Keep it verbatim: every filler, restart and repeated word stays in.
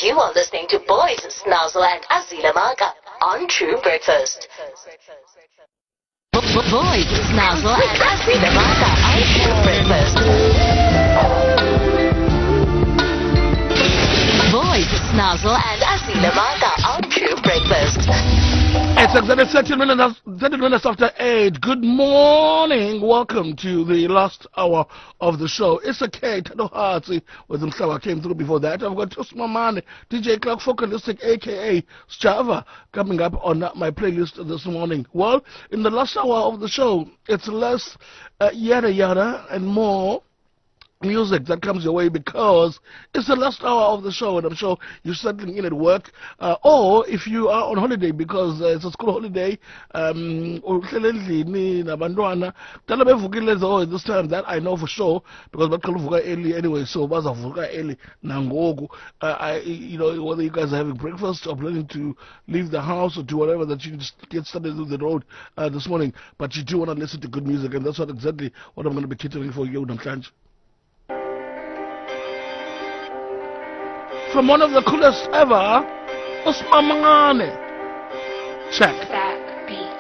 You are listening to Boys Snazzle and Azila Maka on True Breakfast. Boys Snazzle and Azila Maka on True Breakfast. Boys Snazzle and Azila Maka on True Breakfast. It's exactly thirty minutes, thirty minutes after eight. Good morning. Welcome to the last hour of the show. It's okay. Tado Hartsi with himself. I came through before that. I've got Usmamane, D J Clark Focalistic, a k a. Strava, coming up on my playlist this morning. Well, in the last hour of the show, it's less uh, yada yada and more music that comes your way, because it's the last hour of the show and I'm sure you're settling in at work, uh, or if you are on holiday because uh, it's a school holiday, um, or this time, that I know for sure, because bavuka early anyway, so bazavuka early nangoku. uh, I, you know, whether you guys are having breakfast or planning to leave the house or do whatever, that you just get started on the road uh, this morning, but you do want to listen to good music, and that's what exactly what I'm going to be catering for you, Namhlanje. From one of the coolest ever, Usmamane. Check.